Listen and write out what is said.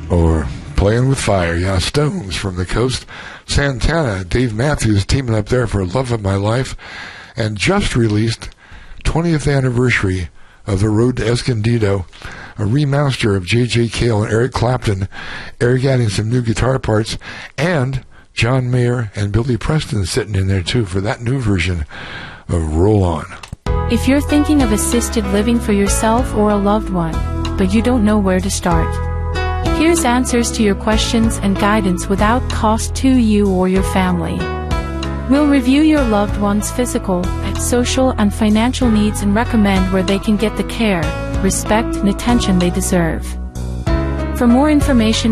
or Playing with Fire. Yeah, Stones from the coast. Santana, Dave Matthews teaming up there for Love of My Life. And just released 20th anniversary of The Road to Escondido, a remaster of J.J. Cale and Eric Clapton, Eric adding some new guitar parts, and John Mayer and Billy Preston sitting in there too for that new version of Roll On. If you're thinking of assisted living for yourself or a loved one, but you don't know where to start, here's answers to your questions and guidance without cost to you or your family. We'll review your loved one's physical, social, and financial needs and recommend where they can get the care, respect, and attention they deserve. For more information,